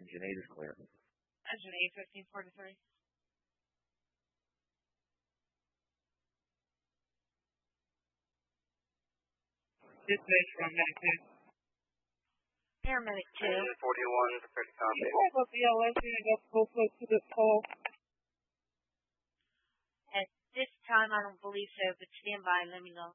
Engine 8 is clear. Engine 8, 1543. Dispatch from Medic 2. Paramedic 2. Engine 41, prepare to copy. You have a BLS unit that's go close to this call. At this time, I don't believe so, but stand by and let me know.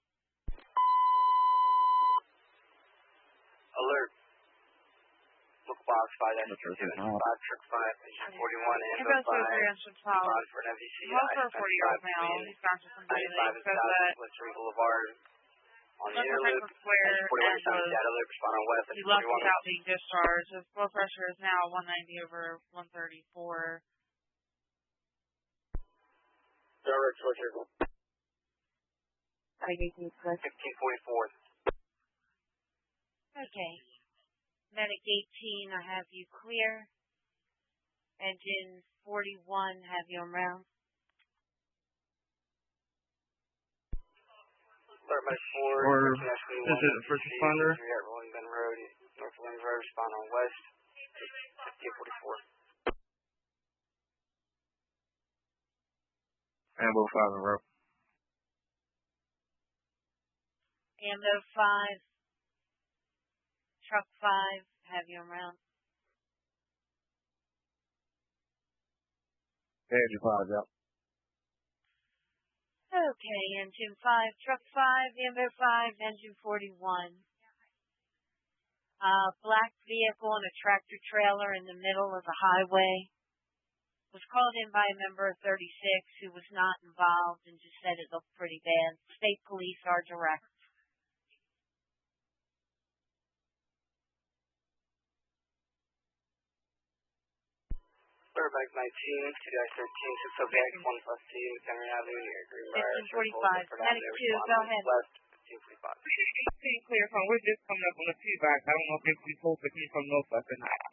Alert. Look box 5 Engine 5, truck 5, Engine 41, and 5. Respond for an MVCI. Also 40-year-old male. He's gone to somebody 95 that is says that south, Western Boulevard. On the inner loop, Square Engine 41 is on data loop, respond on west, he Engine left 41 without being discharged. His blood pressure is now 190/134. Direct switcher. I think he's correct. 1544. Okay. Medic 18, I have you clear. Engine 41, have you around. Alert Medic 4, this is first responder. at Rolling Bend Road, North Williams Road, respond on west, 1544. Ambo 5 in row. Ambo 5, truck 5, have you around. Engine 5, yep. Okay, engine 5, truck 5, Ambo 5, engine 41. Black vehicle and a tractor trailer in the middle of the highway. Was called in by a member of 36 who was not involved and just said it looked pretty bad. State police are direct. Back 19, 2-13, 6 Object, 1+T, McHenry Avenue near Greenbrier. 1545. Medic 2, go ahead. West, 1545. 18 clear from, we're just coming up on the feedback. I don't know if we supposed to come from Northwest or not.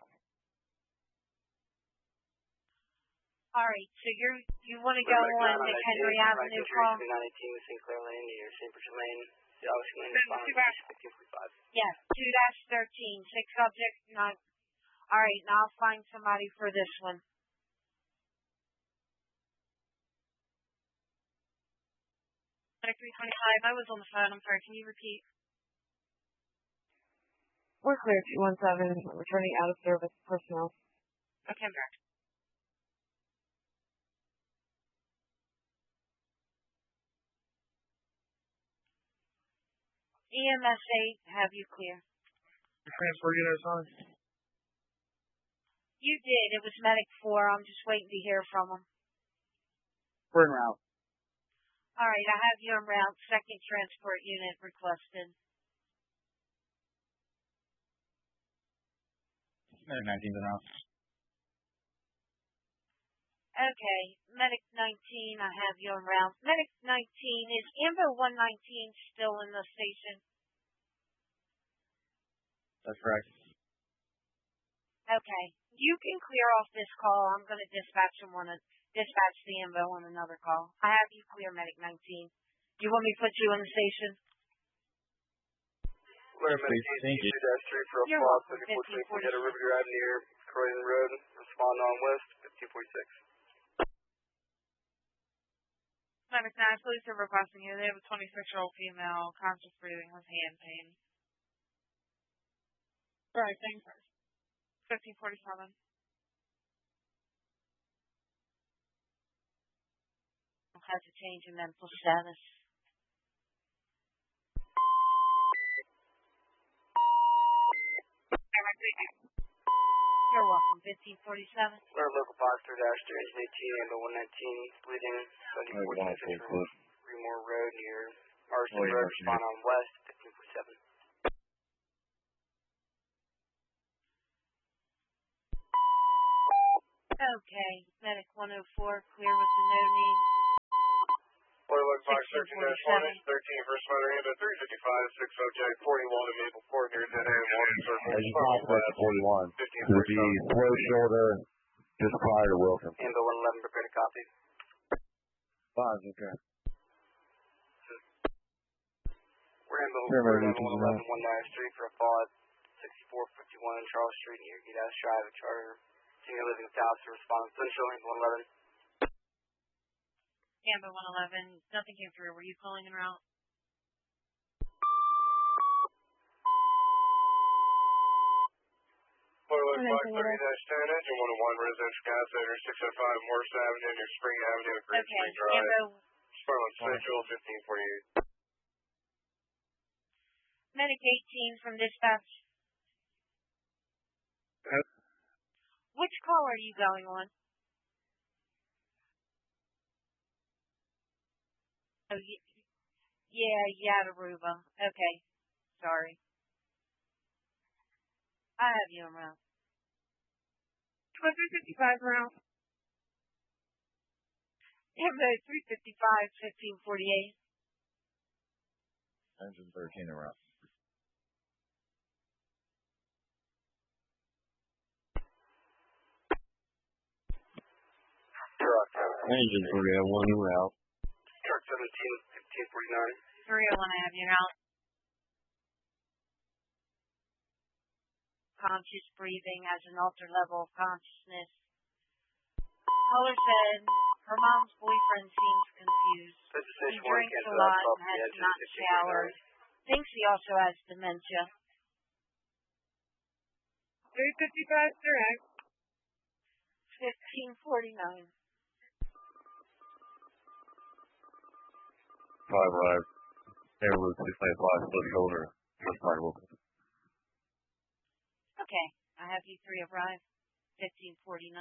Alright, so you want to go on McHenry Avenue, Paul? 918 Sinclair Lane near St. Bridget Lane. Galaxy Lane, respond on 1545. Yes, 2-13, 6 Object, 9. Alright, now I'll find somebody for this one. Medic 325, I was on the phone, I'm sorry, can you repeat? We're clear, 217, returning out of service personnel. Okay, I'm back. EMS 8, have you clear? Transfer units on. You did, it was Medic 4, I'm just waiting to hear from him. We're en route. Alright, I have you en route, second transport unit requested. Medic 19 in route. Okay, Medic 19, I have you en route. Medic 19, is Ambo 119 still in the station? That's correct. Okay, you can clear off this call. I'm going to dispatch the Ambo on another call. I have you clear, Medic 19. Do you want me to put you in the station? Clear Medic 18, 2-3 for a fall, 3424, get a River Drive near Croydon Road, respond on west, 1546. Medic 9, police are requesting you. They have a 26-year-old female, conscious breathing with hand pain. Alright, thanks. 1547. Has a change in mental status. You're welcome. 1547. We're local box 3-3, 18, and 119, bleeding, 7426 Remore Road near Marston Road, respond on west, 1547. Okay, Medic 104, clear with the no need. Boiler box 13-1, 13 first fighter, and a 355, 6 Object, 41 to Maple Court near dead end, 1 circle. As you talk about 41, to the throat shoulder, just prior to Wilson. Ambo 111, prepare to copy. Fine, okay. We're Ambo 111, 1-3 for a fall at 6451 Charles Street near Gadas Drive at Charter Senior Living South to respond on Central and 111. Amber 111, nothing came through. Were you calling en route? Toilet 530-10, engine 101, residential gas owner 605 Morris Avenue near Spring Avenue at Green Street Drive. Amber, Respond on Central 1548. Medic 18 from dispatch. Which call are you going on? Oh, yeah, Yadaruba. Okay, sorry. I have you around. 355 around. Amber 355, 1548. Engine 13 around. Engine 301 route. Truck 17, 1549. 301, I have you out. Conscious breathing has an altered level of consciousness. Caller said her mom's boyfriend seems confused. He drinks a lot and has not showered. Thinks he also has dementia. 355 direct. 1549. 5 arrived. Air Route 695, split shoulder. First part open. Okay, I have you 3 arrive. 1549.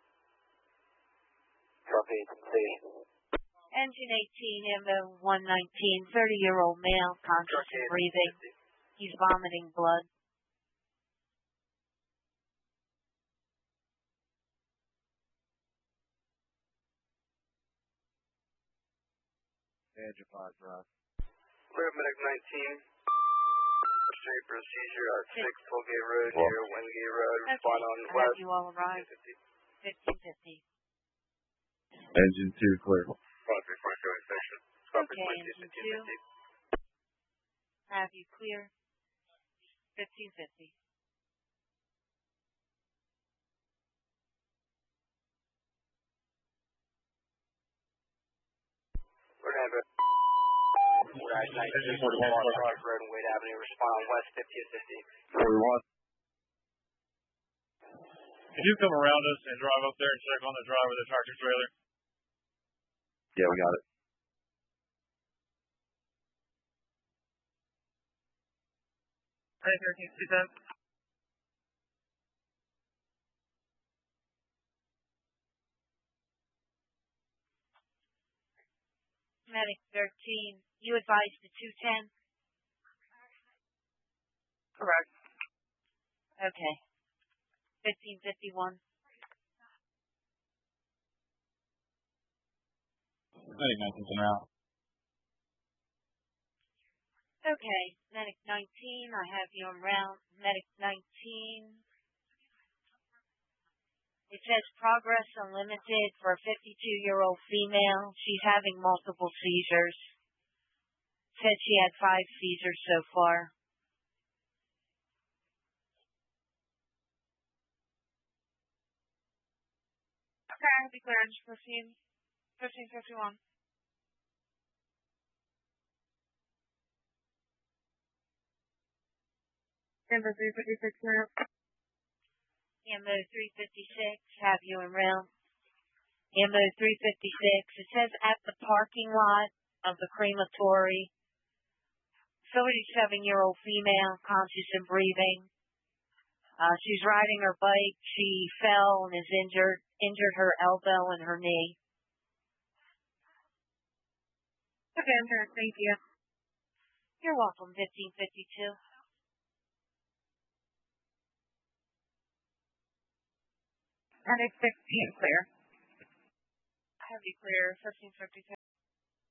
Copy, station. Engine 18, Ambo 119, 30-year-old male, conscious and breathing. He's vomiting blood. Engine 5 drive. Medic 19. Street procedure at 6 Tollgate Road near Wingate Road. Respond on I west. have you all arrived. 1550. Engine 2 clear. 535 going station. Okay, engine 2. Have you clear. 1550. We're going to have a Ride 19 for Road and Wade Avenue. Respond on west 1550. 41. Can you come around us and drive up there and check on the driver of the tractor trailer? Yeah, we got it. Hey, 13, Medic 13. You advised the 210? correct. Okay. 1551. Medic 19's around. Okay. Medic 19, I have you en route. Medic 19. It says progress unlimited for a 52-year-old female. She's having multiple seizures. Said she had 5 seizures so far. Okay, declared. Proceed. 1551. Denver 356 now. Ammo 356, have you en route. Ammo 356, it says at the parking lot of the crematory. 37-year-old female, conscious and breathing. She's riding her bike. She fell and is injured her elbow and her knee. Okay, I'm sure. Thank you. You're welcome, 1552. And it's 16 clear. Have you clear, 1552.